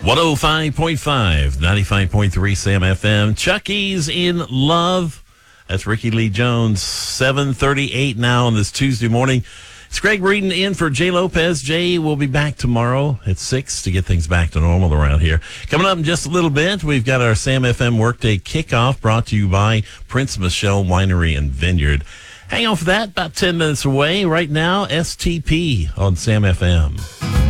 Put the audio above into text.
105.5, 95.3 Sam FM. Chucky's in Love. That's Ricky Lee Jones. 7:38 now on this Tuesday morning. It's Greg Reedon in for Jay Lopez. Jay will be back tomorrow at 6 to get things back to normal around here. Coming up in just a little bit, we've got our Sam FM Workday Kickoff brought to you by Prince Michelle Winery and Vineyard. Hang on for that, about 10 minutes away. Right now, STP on Sam FM.